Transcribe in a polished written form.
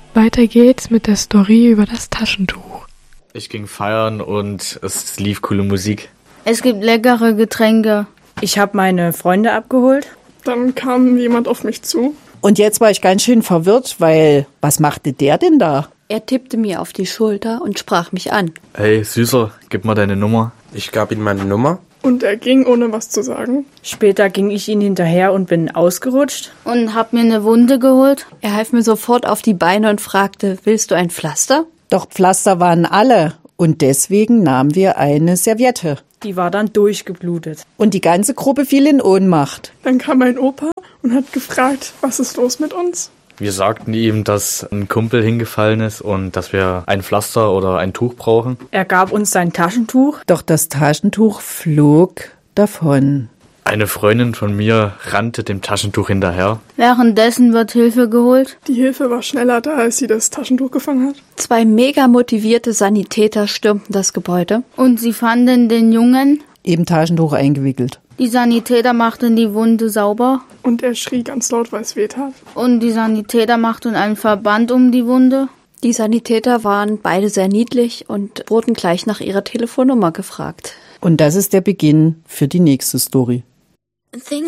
Weiter geht's mit der Story über das Taschentuch. Ich ging feiern und es lief coole Musik. Es gibt leckere Getränke. Ich habe meine Freunde abgeholt. Dann kam jemand auf mich zu. Und jetzt war ich ganz schön verwirrt, weil, was machte der denn da? Er tippte mir auf die Schulter und sprach mich an. Hey, Süßer, gib mal deine Nummer. Ich gab ihm meine Nummer. Und er ging, ohne was zu sagen. Später ging ich ihm hinterher und bin ausgerutscht. Und hab mir eine Wunde geholt. Er half mir sofort auf die Beine und fragte, willst du ein Pflaster? Doch Pflaster waren alle und deswegen nahmen wir eine Serviette. Die war dann durchgeblutet. Und die ganze Gruppe fiel in Ohnmacht. Dann kam mein Opa und hat gefragt, was ist los mit uns? Wir sagten ihm, dass ein Kumpel hingefallen ist und dass wir ein Pflaster oder ein Tuch brauchen. Er gab uns sein Taschentuch. Doch das Taschentuch flog davon. Eine Freundin von mir rannte dem Taschentuch hinterher. Währenddessen wird Hilfe geholt. Die Hilfe war schneller da, als sie das Taschentuch gefangen hat. 2 mega motivierte Sanitäter stürmten das Gebäude. Und sie fanden den Jungen. Im Taschentuch eingewickelt. Die Sanitäter machten die Wunde sauber. Und er schrie ganz laut, weil es weh tat. Und die Sanitäter machten einen Verband um die Wunde. Die Sanitäter waren beide sehr niedlich und wurden gleich nach ihrer Telefonnummer gefragt. Und das ist der Beginn für die nächste Story. Things